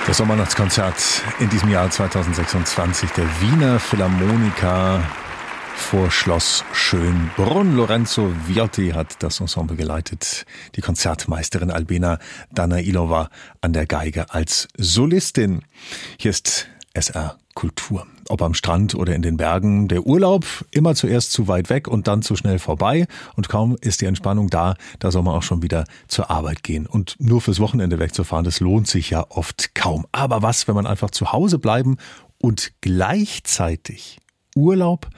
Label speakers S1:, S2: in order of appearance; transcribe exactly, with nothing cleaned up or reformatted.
S1: Das Sommernachtskonzert in diesem Jahr zweitausendsechsundzwanzig der Wiener Philharmoniker vor Schloss Schönbrunn. Lorenzo Viotti hat das Ensemble geleitet. Die Konzertmeisterin Albena Danailova an der Geige als Solistin. Hier ist S R Kultur. Ob am Strand oder in den Bergen, der Urlaub immer zuerst zu weit weg und dann zu schnell vorbei. Und kaum ist die Entspannung da, da soll man auch schon wieder zur Arbeit gehen. Und nur fürs Wochenende wegzufahren, das lohnt sich ja oft kaum. Aber was, wenn man einfach zu Hause bleiben und gleichzeitig Urlaub